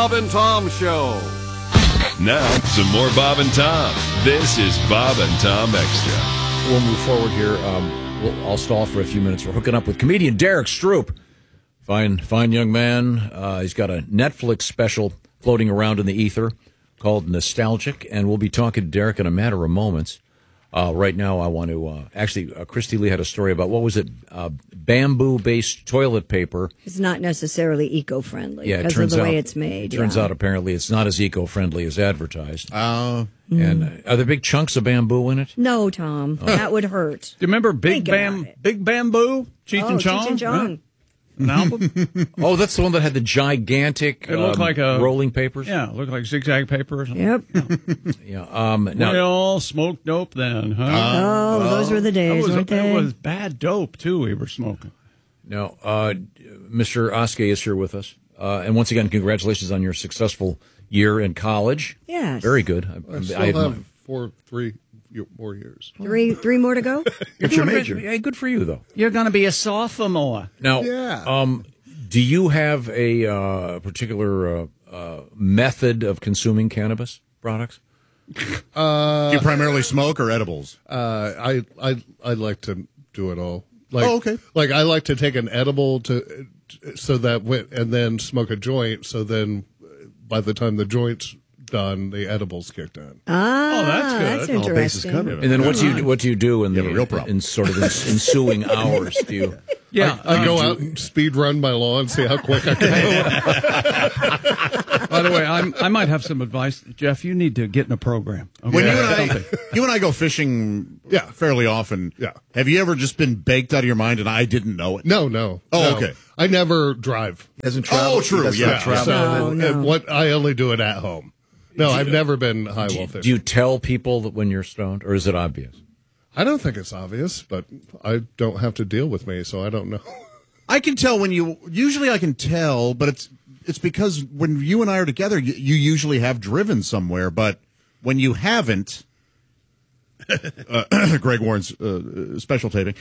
Bob and Tom Show. Now, some more Bob and Tom. This is Bob and Tom Extra. We'll move forward here. I'll stall for a few minutes. We're hooking up with comedian Derek Stroop. Fine young man. He's got a Netflix special floating around in the ether called Nostalgic, and we'll be talking to Derek in a matter of moments. Right now, I want to Christy Lee had a story about, what was it, bamboo-based toilet paper. It's not necessarily eco-friendly because of the way it's made. It turns out, apparently, it's not as eco-friendly as advertised. Oh. And are there big chunks of bamboo in it? No, Tom. That would hurt. Do you remember Big Bamboo? Cheech and Chong? Cheech and Chong. An album? Oh, that's the one that had the gigantic It looked like rolling papers? Yeah, it looked like zigzag paper or something. Yep. Yeah. Now, we all smoked dope then, huh? Those were the days, weren't they? It was bad dope, too, we were smoking. Now, Mr. Oskey is here with us. And once again, congratulations on your successful year in college. Yes. Very good. I still have three more years. Three more to go? What's your major? Hey, good for you, though. You're going to be a sophomore. Now, Yeah. do you have a particular method of consuming cannabis products? Do you primarily smoke or edibles? I like to do it all. Okay. Like I like to take an edible and then smoke a joint. So then, by the time the joint's done, the edibles kicked in. That's good. That's All interesting. bases covered. And then what do you do in have a real problem. in sort of ensuing hours? Do you? Yeah. I go out and speed run my lawn, see how quick I can go. By the way, I might have some advice. Jeff, you need to get in a program. Okay? When you and I go fishing fairly often, have you ever just been baked out of your mind and I didn't know it? No. Oh, okay. I never drive. Hasn't traveled. Oh, true. Yeah. So I only do it at home. No, I've never been high wall fishing. Do you tell people that when you're stoned, or is it obvious? I don't think it's obvious, but I don't have to deal with me, so I don't know. I can tell usually I can tell, but it's because when you and I are together, you usually have driven somewhere, but when you haven't, Greg Warren's special taping.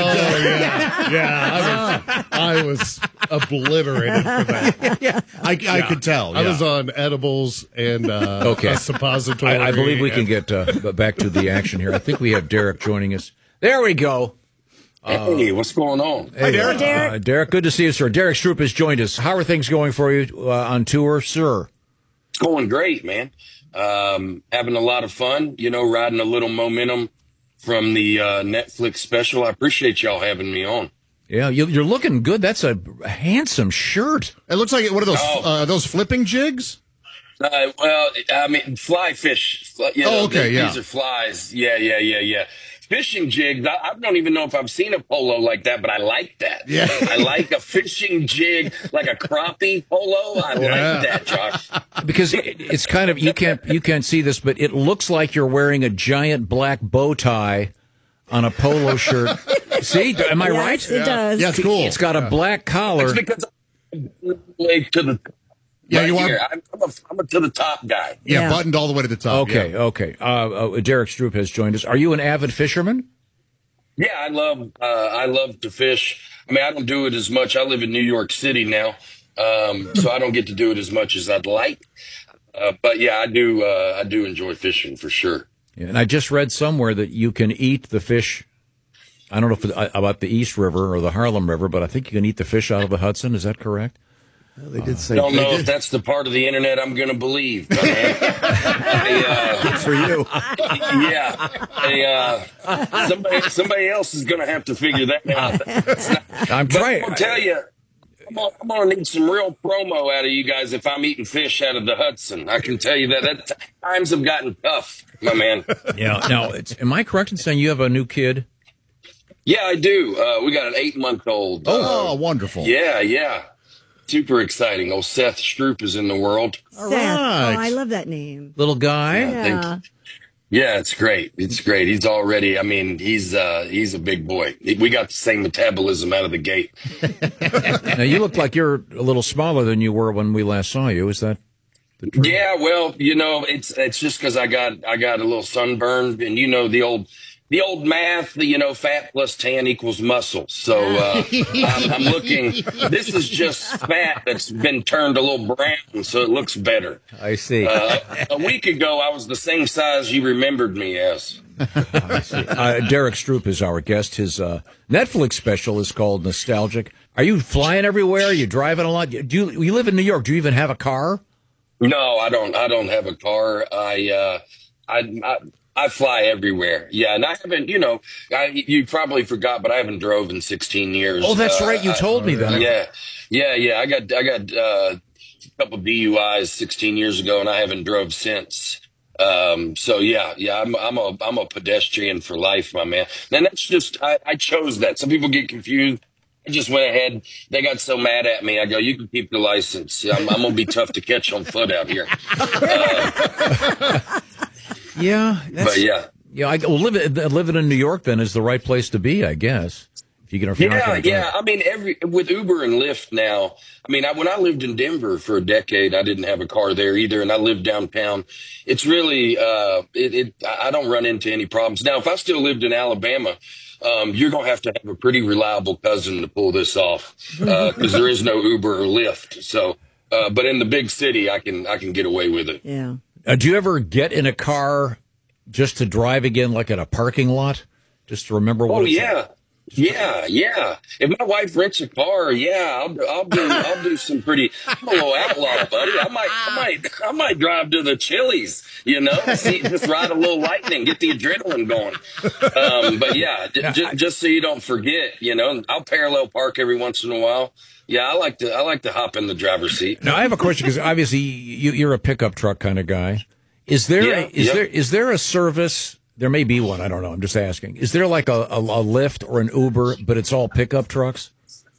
I was obliterated for that. I could tell. I was on edibles and a suppository. I believe we can get back to the action here. I think we have Derek joining us. There we go. Hey, what's going on? Hey, Derek. Derek, good to see you, sir. Derek Stroop has joined us. How are things going for you on tour, sir? It's going great, man. Having a lot of fun, riding a little momentum from the Netflix special. I appreciate y'all having me on. Yeah, you're looking good. That's a handsome shirt. It looks like one of those flipping jigs. Fly fish. Okay, These are flies. Yeah. Fishing jigs. I don't even know if I've seen a polo like that, but I like that. Yeah. I like a fishing jig, like a crappie polo. I like that, Josh. Because it's kind of, you can't see this, but it looks like you're wearing a giant black bow tie on a polo shirt. See, am I right? Yes, it does. Yeah, it's cool. It's got a black collar. It's because I'm to the you are. I'm a to the top guy. Yeah, buttoned all the way to the top. Okay. Derek Stroop has joined us. Are you an avid fisherman? Yeah, I love to fish. I mean, I don't do it as much. I live in New York City now, so I don't get to do it as much as I'd like. But yeah, I do enjoy fishing for sure. Yeah, and I just read somewhere that you can eat the fish. I don't know about the East River or the Harlem River, but I think you can eat the fish out of the Hudson. Is that correct? Well, they did say. Don't know if that's the part of the internet I'm going to believe. Good for you. Somebody else is going to have to figure that out. I'm trying. I'll tell you, I'm going to need some real promo out of you guys if I'm eating fish out of the Hudson. I can tell you that times have gotten tough, my man. Yeah. Now, am I correct in saying you have a new kid? Yeah, I do. We got an 8-month-old. Oh, wonderful. Yeah. Super exciting. Old Seth Stroop is in the world. Seth. Oh, I love that name. Little guy? Yeah. Yeah, it's great. It's great. He's already, he's a big boy. We got the same metabolism out of the gate. Now, you look like you're a little smaller than you were when we last saw you. Is that the truth? Yeah, well, it's just because I got a little sunburn, and the old the old math, fat plus tan equals muscle. So I'm looking. This is just fat that's been turned a little brown, so it looks better. I see. A week ago, I was the same size you remembered me as. I see. Derek Stroop is our guest. His Netflix special is called Nostalgic. Are you flying everywhere? Are you driving a lot? You live in New York? Do you even have a car? No, I don't. I don't have a car. I fly everywhere. Yeah, and I haven't. You probably forgot, but I haven't drove in 16 years. Oh, that's right. You told me that. Yeah. I got a couple DUIs 16 years ago, and I haven't drove since. So yeah, I'm a pedestrian for life, my man. And that's just I chose that. Some people get confused. I just went ahead. They got so mad at me. I go, you can keep the license. I'm gonna be tough to catch on foot out here. But yeah. Living in New York then is the right place to be, I guess. If you can. Yeah. I mean, with Uber and Lyft now. I mean, when I lived in Denver for a decade, I didn't have a car there either, and I lived downtown. It's really I don't run into any problems now. If I still lived in Alabama, you're gonna have a pretty reliable cousin to pull this off because there is no Uber or Lyft. So, but in the big city, I can get away with it. Yeah. Do you ever get in a car just to drive again, like at a parking lot, just to remember what? Oh yeah. If my wife rents a car, I'll do some pretty. I'm a little outlaw, buddy. I might drive to the Chili's, just ride a little lightning, get the adrenaline going. But yeah, just so you don't forget, I'll parallel park every once in a while. Yeah, I like to hop in the driver's seat. Now I have a question because obviously you're a pickup truck kind of guy. Is there a service? There may be one. I don't know. I'm just asking. Is there like a Lyft or an Uber, but it's all pickup trucks?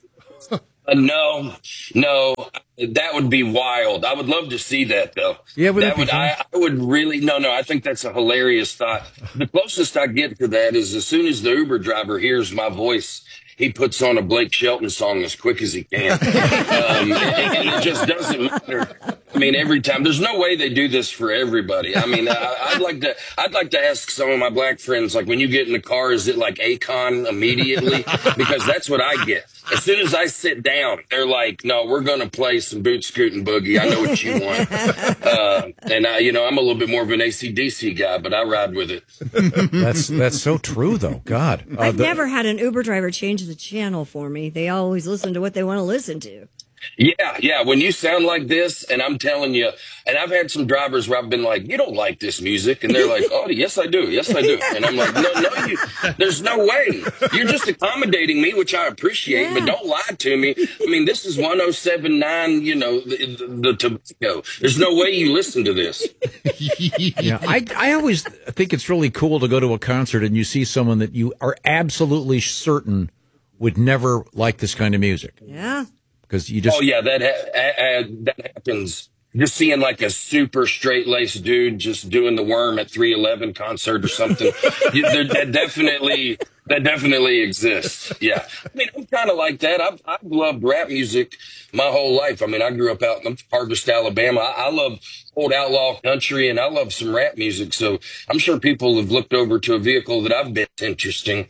No, that would be wild. I would love to see that though. Yeah, I would really. No, I think that's a hilarious thought. The closest I get to that is as soon as the Uber driver hears my voice, he puts on a Blake Shelton song as quick as he can. And it just doesn't matter. I mean, every time. There's no way they do this for everybody. I mean, I'd like to ask some of my black friends, like, when you get in the car, is it like Akon immediately? Because that's what I get. As soon as I sit down, they're like, no, we're going to play some Boot Scootin' Boogie. I know what you want. And I'm a little bit more of an AC/DC guy, but I ride with it. That's so true, though. God. I've never had an Uber driver change the channel for me. They always listen to what they want to listen to. Yeah. When you sound like this, and I'm telling you, and I've had some drivers where I've been like, you don't like this music. And they're like, oh, yes, I do. Yes, I do. And I'm like, no, there's no way. You're just accommodating me, which I appreciate, but don't lie to me. I mean, this is 107.9, the tobacco. There's no way you listen to this. Yeah, I always think it's really cool to go to a concert and you see someone that you are absolutely certain would never like this kind of music. Yeah. Because you just. Oh yeah, that happens. Just seeing like a super straight-laced dude just doing the Worm at 311 concert or something. That definitely exists. Yeah, I mean, I'm kind of like that. I've loved rap music my whole life. I mean, I grew up out in Harvest, Alabama. I love old outlaw country, and I love some rap music. So I'm sure people have looked over to a vehicle that I've been interesting.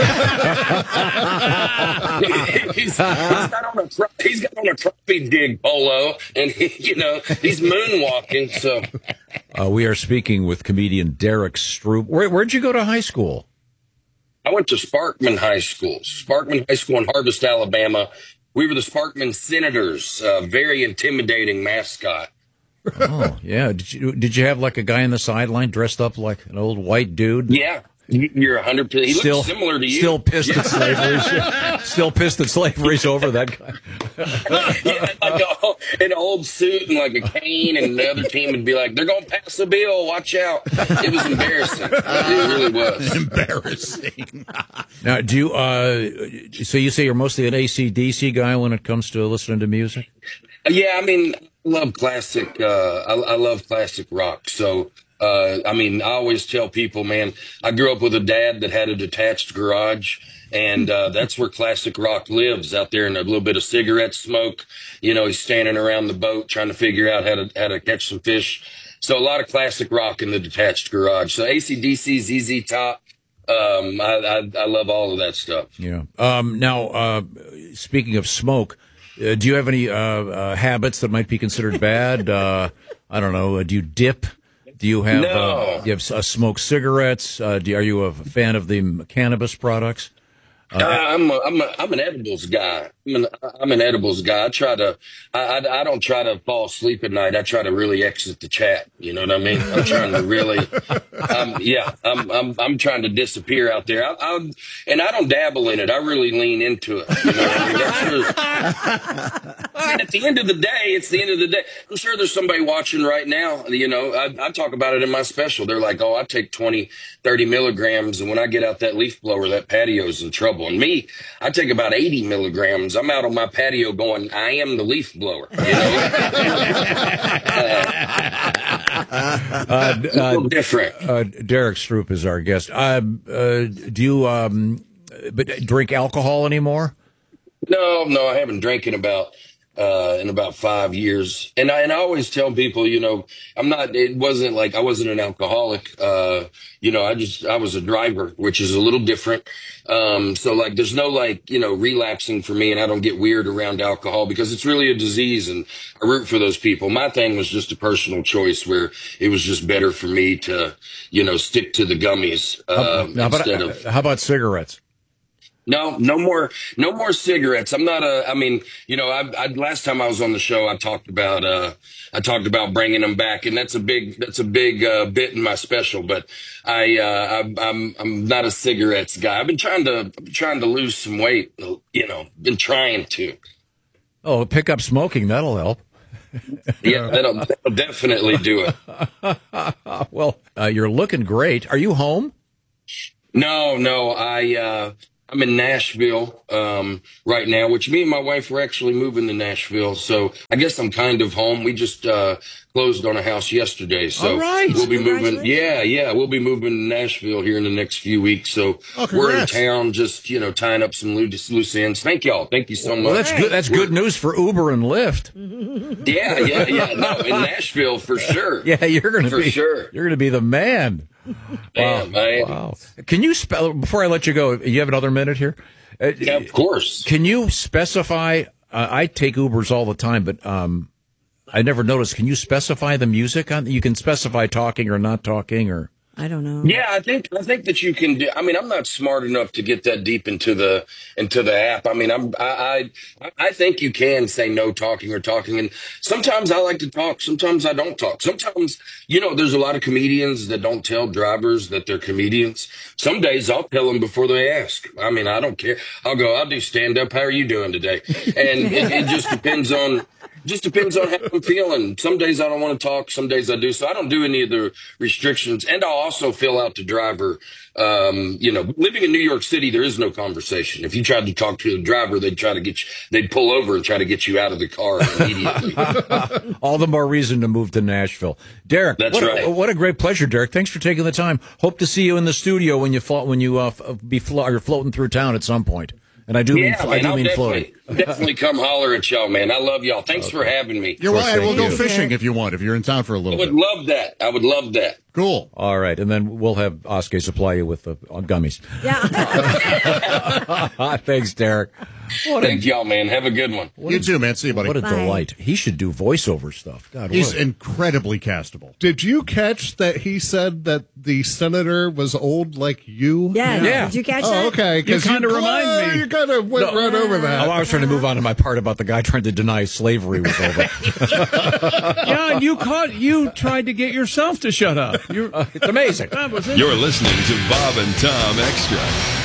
he's got on a Trophy Dig polo, and he's moonwalking. So we are speaking with comedian Derek Stroop. Where'd you go to high school? I went to Sparkman High School in Harvest, Alabama. We were the Sparkman Senators, very intimidating mascot. Oh, yeah. Did you have like a guy on the sideline dressed up like an old white dude? Yeah. You're 100%. He looks similar to you. Still pissed at slavery. Still pissed that slavery's over, that guy. Yeah, like an old suit and like a cane, and the other team would be like, they're going to pass a bill, watch out. It was embarrassing. It really was. Embarrassing. Now, do you, so you say you're mostly an AC/DC guy when it comes to listening to music? Yeah, I mean, I love classic, I love classic rock, so... I always tell people, man, I grew up with a dad that had a detached garage, and that's where classic rock lives, out there in a little bit of cigarette smoke. He's standing around the boat trying to figure out how to catch some fish. So a lot of classic rock in the detached garage. So AC/DC, ZZ Top, I love all of that stuff. Yeah. Now, speaking of smoke, do you have any habits that might be considered bad? I don't know. Do you dip? Do you have No. you have smoke cigarettes? Are you a fan of the cannabis products? I'm an edibles guy. I'm an edibles guy. I don't try to fall asleep at night. I try to really exit the chat. You know what I mean? I'm trying to really, I'm trying to disappear out there. And I don't dabble in it. I really lean into it. You know what I mean? I mean, at the end of the day, it's the end of the day. I'm sure there's somebody watching right now. You know, I talk about it in my special. They're like, oh, I take 20, 30 milligrams. And when I get out that leaf blower, that patio's in trouble. And me, I take about 80 milligrams. I'm out on my patio going, I am the leaf blower. You know? A little different. Derek Stroop is our guest. Do you drink alcohol anymore? No, I haven't drank in about 5 years. And I always tell people, you know, it wasn't like I wasn't an alcoholic. You know, I was a driver, which is a little different. So like, there's no like, you know, relapsing for me, and I don't get weird around alcohol because it's really a disease, and I root for those people. My thing was just a personal choice where it was just better for me to, you know, stick to the gummies, instead of. How about cigarettes? No more cigarettes. I mean, you know, last time I was on the show, I talked about bringing them back, and that's a big bit in my special, but I'm not a cigarettes guy. I've been trying to lose some weight, you know, been trying to. Oh, pick up smoking. That'll help. Yeah, that'll definitely do it. Well, you're looking great. Are you home? No, I'm in Nashville right now, which me and my wife were actually moving to Nashville. So I guess I'm kind of home. We just closed on a house yesterday. So all right. We'll be moving. Yeah. We'll be moving to Nashville here in the next few weeks. So we're in town just, you know, tying up some loose ends. Thank y'all. Thank you so much. Well, that's good. That's good news for Uber and Lyft. Yeah. No, in Nashville for sure. Yeah, you're going to be. For sure. You're going to be the man. Damn, man. Wow. Can you spell, before I let you go, you have another minute here? Yeah, of course. Can you specify, I take Ubers all the time, but I never noticed, can you specify the music on, you can specify talking or not talking, or? I don't know. Yeah, I think that you can do. I mean, I'm not smart enough to get that deep into the app. I mean, I think you can say no talking or talking. And sometimes I like to talk. Sometimes I don't talk. Sometimes, you know, there's a lot of comedians that don't tell drivers that they're comedians. Some days I'll tell them before they ask. I mean, I don't care. I'll do stand up. How are you doing today? And it just depends on. Just depends on how I'm feeling. Some days I don't want to talk. Some days I do. So I don't do any of the restrictions. And I'll also fill out the driver. You know, living in New York City, there is no conversation. If you tried to talk to the driver, they'd pull over and try to get you out of the car immediately. All the more reason to move to Nashville. Derek, That's right. What a great pleasure, Derek. Thanks for taking the time. Hope to see you in the studio when you're floating through town at some point. And I do mean floating. Definitely come holler at y'all, man. I love y'all. Thanks for having me. You're right. We'll go fishing if you want, if you're in town for a little bit. I would love that. Cool. All right. And then we'll have Oskay supply you with gummies. Yeah. Thanks, Derek. Thank y'all, man. Have a good one. You too, man. See you, buddy. What a delight. He should do voiceover stuff. God, he's incredibly castable. Did you catch that he said that the senator was old like you? Yeah. Did you catch that? Oh, okay. You kind of remind me. You kind of went right over that. Oh, I was trying to move on to my part about the guy trying to deny slavery was over. Yeah, and you tried to get yourself to shut up. It's amazing. You're listening to Bob and Tom Extra.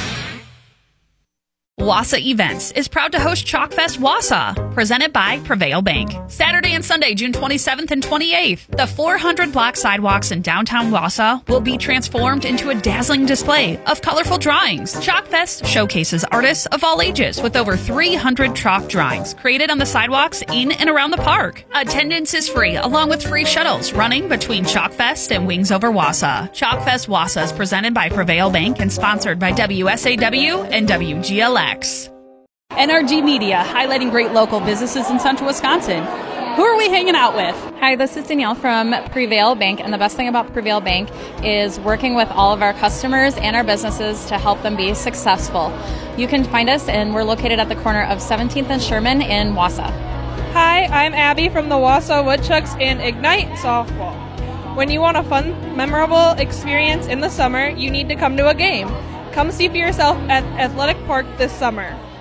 Wausau Events is proud to host Chalkfest Wausau, presented by Prevail Bank. Saturday and Sunday, June 27th and 28th, the 400-block sidewalks in downtown Wausau will be transformed into a dazzling display of colorful drawings. Chalkfest showcases artists of all ages with over 300 chalk drawings created on the sidewalks in and around the park. Attendance is free, along with free shuttles running between Chalkfest and Wings Over Wausau. Chalkfest Wausau is presented by Prevail Bank and sponsored by WSAW and WGLX. NRG Media, highlighting great local businesses in Central Wisconsin. Who are we hanging out with? Hi, this is Danielle from Prevail Bank, and the best thing about Prevail Bank is working with all of our customers and our businesses to help them be successful. You can find us, and we're located at the corner of 17th and Sherman in Wausau. Hi, I'm Abby from the Wausau Woodchucks and Ignite Softball. When you want a fun, memorable experience in the summer, you need to come to a game. Come see for yourself at Athletic Park this summer.